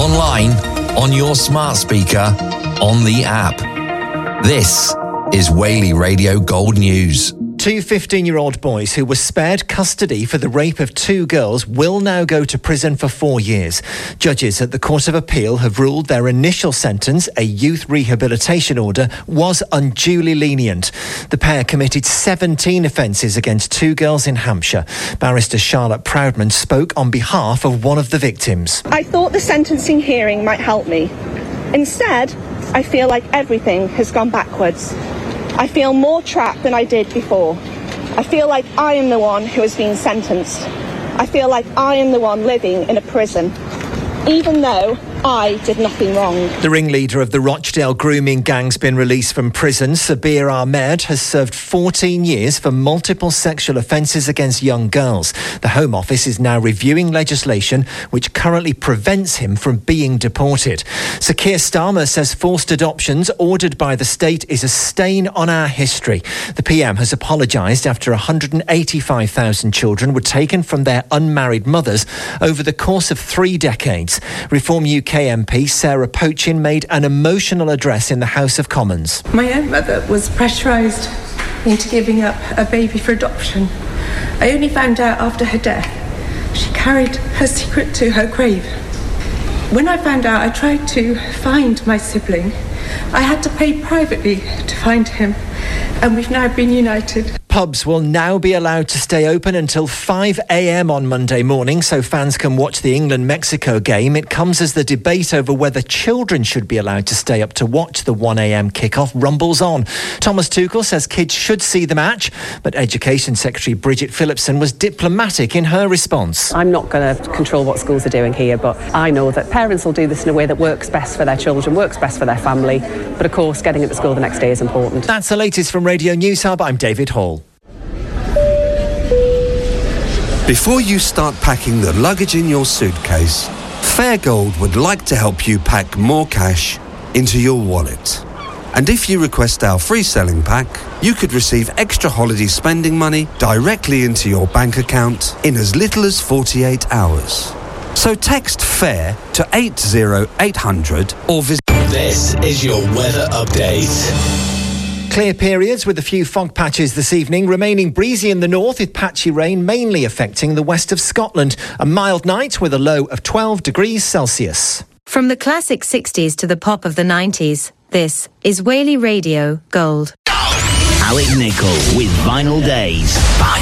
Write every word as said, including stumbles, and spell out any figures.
online, on your smart speaker, on the app. This is Whaley Radio Gold News. Two fifteen-year-old boys who were spared custody for the rape of two girls will now go to prison for four years. Judges at the Court of Appeal have ruled their initial sentence, a youth rehabilitation order, was unduly lenient. The pair committed seventeen offences against two girls in Hampshire. Barrister Charlotte Proudman spoke on behalf of one of the victims. I thought the sentencing hearing might help me. Instead, I feel like everything has gone backwards. I feel more trapped than I did before. I feel like I am the one who has been sentenced. I feel like I am the one living in a prison, even though I did nothing wrong. The ringleader of the Rochdale grooming gang's been released from prison. Sabir Ahmed has served fourteen years for multiple sexual offences against young girls. The Home Office is now reviewing legislation which currently prevents him from being deported. Sir Keir Starmer says forced adoptions ordered by the state is a stain on our history. The P M has apologised after one hundred eighty-five thousand children were taken from their unmarried mothers over the course of three decades. Reform U K M P Sarah Pochin made an emotional address in the House of Commons. My own mother was pressurised into giving up a baby for adoption. I only found out after her death. She carried her secret to her grave. When I found out, I tried to find my sibling. I had to pay privately to find him, and we've now been united. Pubs will now be allowed to stay open until five a.m. on Monday morning so fans can watch the England-Mexico game. It comes as the debate over whether children should be allowed to stay up to watch the one a.m. kickoff rumbles on. Thomas Tuchel says kids should see the match, but Education Secretary Bridget Phillipson was diplomatic in her response. I'm not going to control what schools are doing here, but I know that parents will do this in a way that works best for their children, works best for their family. But of course, getting it to school the next day is important. That's the latest from Radio News Hub. I'm David Hall. Before you start packing the luggage in your suitcase, Fairgold would like to help you pack more cash into your wallet. And if you request our free selling pack, you could receive extra holiday spending money directly into your bank account in as little as forty-eight hours. So text FAIR to eight zero eight hundred or visit... This is your weather update. Clear periods with a few fog patches this evening, remaining breezy in the north with patchy rain mainly affecting the west of Scotland. A mild night with a low of twelve degrees Celsius. From the classic sixties to the pop of the nineties, this is Whaley Radio Gold. Alec Nichol with Vinyl Days.